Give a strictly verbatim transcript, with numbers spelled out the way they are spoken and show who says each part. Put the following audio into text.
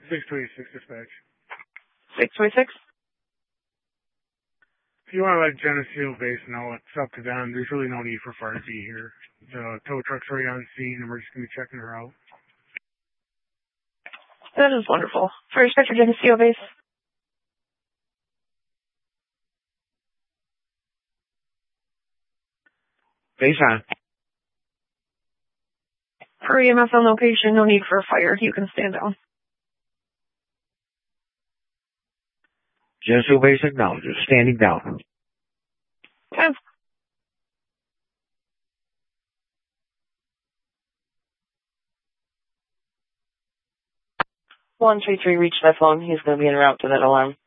Speaker 1: six two eight six dispatch.
Speaker 2: six two eight six?
Speaker 1: If you want to let Geneseo Base know, it's up to them. There's really no need for fire to be here. The tow truck's already on scene, and we're just going to be checking her out.
Speaker 2: That is wonderful. Fire dispatcher Geneseo Base.
Speaker 3: Base on.
Speaker 2: For E M S on location, no need for a fire. You can stand down.
Speaker 3: Geneseo Base acknowledges. Standing down.
Speaker 2: Okay. one three three, reach that phone. He's going to be en route to that alarm.